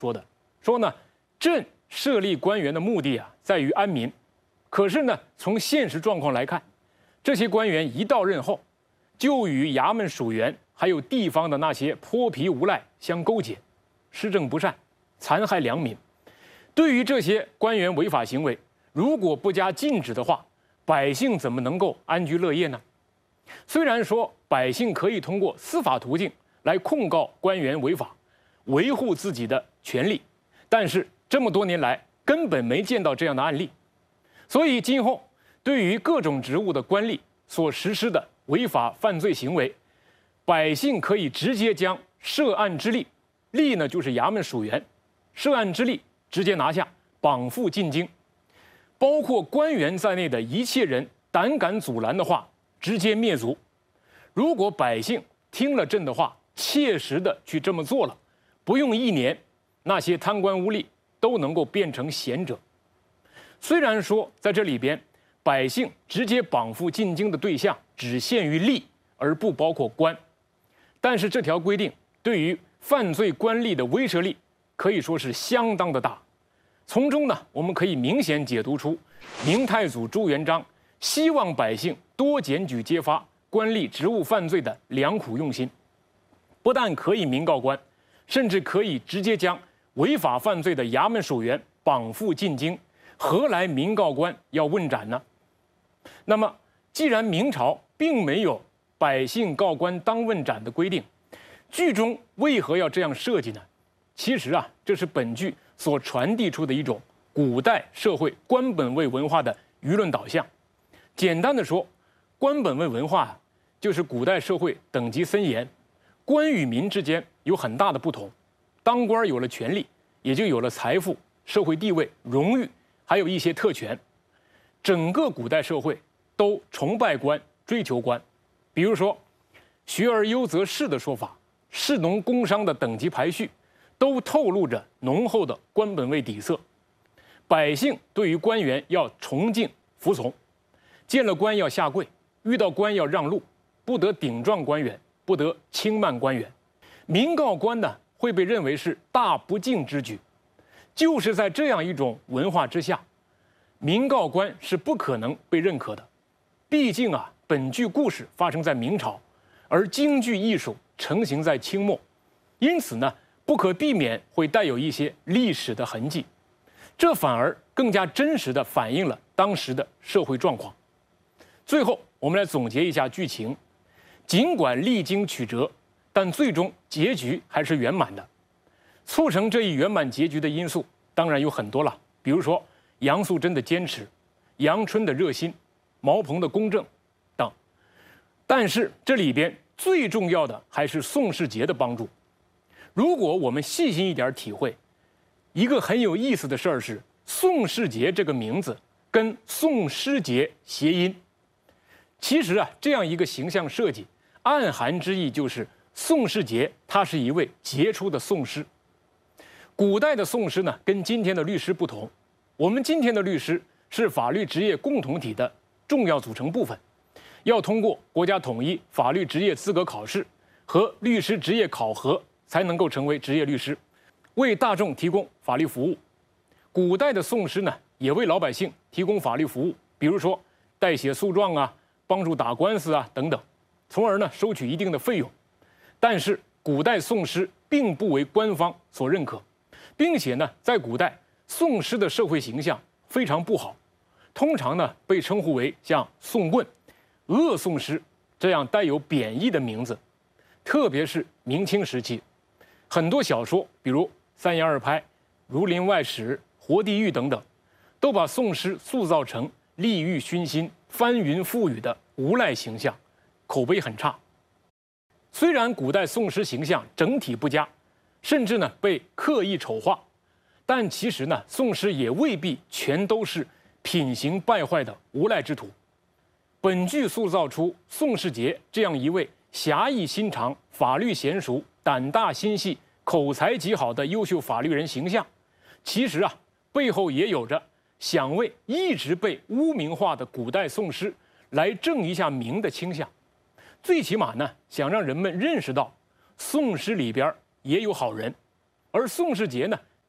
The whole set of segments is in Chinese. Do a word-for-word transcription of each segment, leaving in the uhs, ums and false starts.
说的，说呢，朕设立官员的目的啊，在于安民。可是呢，从现实状况来看，这些官员一到任后，就与衙门属员还有地方的那些泼皮无赖相勾结，施政不善，残害良民。对于这些官员违法行为，如果不加禁止的话，百姓怎么能够安居乐业呢？虽然说百姓可以通过司法途径来控告官员违法，维护自己的权利，但是这么多年来根本没见到这样的案例。所以今后对于各种职务的官吏所实施的违法犯罪行为，百姓可以直接将涉案之吏，吏呢就是衙门属员，涉案之吏直接拿下，绑赴进京。包括官员在内的一切人胆敢阻拦的话，直接灭族。如果百姓听了朕的话，切实的去这么做了，不用一年，那些贪官污吏都能够变成贤者。虽然说在这里边，百姓直接绑赴进京的对象只限于吏，而不包括官，但是这条规定对于犯罪官吏的威慑力可以说是相当的大。从中呢，我们可以明显解读出明太祖朱元璋希望百姓多检举揭发官吏职务犯罪的良苦用心。不但可以明告官，甚至可以直接将违法犯罪的衙门属员绑赴进京，何来明告官要问斩呢？那么，既然明朝并没有百姓告官当问斩的规定，剧中为何要这样设计呢？其实啊，这是本剧所传递出的一种古代社会官本位文化的舆论导向。简单的说，官本位文化啊，就是古代社会等级森严，官与民之间有很大的不同。当官有了权力，也就有了财富、社会地位、荣誉，还有一些特权。整个古代社会都崇拜官、追求官。比如说“学而优则仕”的说法，士农工商的等级排序，都透露着浓厚的官本位底色。百姓对于官员要崇敬服从，见了官要下跪，遇到官要让路，不得顶撞官员，不得轻慢官员。明告官呢，会被认为是大不敬之举。就是在这样一种文化之下，明告官是不可能被认可的。毕竟啊，本剧故事发生在明朝，而京剧艺术成型在清末，因此呢，不可避免会带有一些历史的痕迹，这反而更加真实地反映了当时的社会状况。最后，我们来总结一下剧情。尽管历经曲折，但最终结局还是圆满的。促成这一圆满结局的因素当然有很多了，比如说杨素贞的坚持、杨春的热心、毛鹏的公正等。但是这里边最重要的还是宋世杰的帮助。如果我们细心一点体会，一个很有意思的事儿是，宋世杰这个名字跟宋诗节谐音。其实啊，这样一个形象设计，暗含之意就是宋世杰他是一位杰出的宋师。古代的宋师呢，跟今天的律师不同。我们今天的律师是法律职业共同体的重要组成部分，要通过国家统一法律职业资格考试和律师职业考核，才能够成为职业律师，为大众提供法律服务。古代的宋师呢，也为老百姓提供法律服务，比如说代写诉状啊，帮助打官司啊等等，从而呢收取一定的费用。但是古代宋师并不为官方所认可，并且呢，在古代宋师的社会形象非常不好，通常呢被称呼为像宋棍、恶宋师这样带有贬义的名字。特别是明清时期，很多小说，比如《三言二拍》《儒林外史》《活地狱》等等，都把宋师塑造成利欲熏心、翻云覆雨的无赖形象，口碑很差。虽然古代宋师形象整体不佳，甚至呢被刻意丑化，但其实呢，宋师也未必全都是品行败坏的无赖之徒。本剧塑造出宋世杰这样一位侠义心肠、法律娴熟、胆大心细、口才极好的优秀法律人形象，其实啊，背后也有着想为一直被污名化的古代宋师来正一下名的倾向。最起码呢，想让人们认识到宋诗里边也有好人，而宋世杰呢，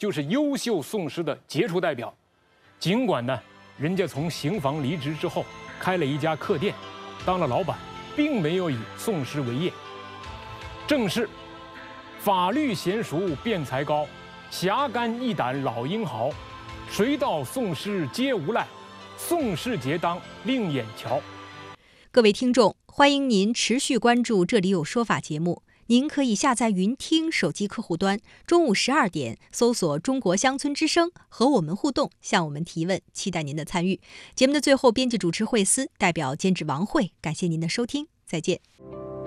就是优秀宋诗的杰出代表。尽管呢，人家从刑房离职之后，开了一家客店，当了老板，并没有以宋诗为业。正是法律娴熟辩才高，侠肝义胆老英豪。谁道宋诗皆无赖，宋世杰当另眼瞧。 各位听众，欢迎您持续关注《这里有说法》节目。您可以下载云听手机客户端，中午十二点搜索中国乡村之声，和我们互动，向我们提问，期待您的参与。节目的最后，编辑主持惠思代表监制王慧，感谢您的收听，再见。